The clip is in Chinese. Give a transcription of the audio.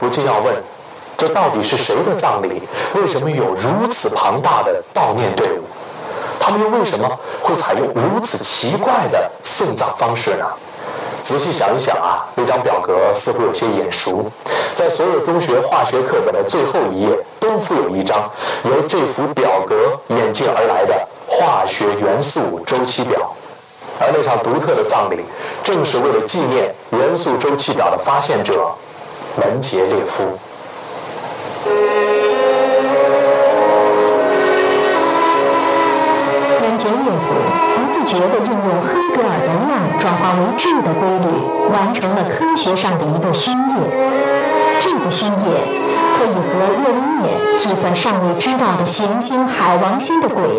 禁要问，这到底是谁的葬礼？为什么有如此庞大的悼念队伍？他们又为什么会采用如此奇怪的送葬方式呢？仔细想一想啊，这张表格似乎有些眼熟，在所有中学化学课本的最后一页都附有一张由这幅表格演进而来的化学元素周期表。而那场独特的葬礼，正是为了纪念元素周期表的发现者门捷列夫。 门捷列夫不自觉地应用黑格尔的量转化为质的规律，完成了科学上的一个勋业。这个勋业可以和热力涅计算尚未知道的行星海王星的轨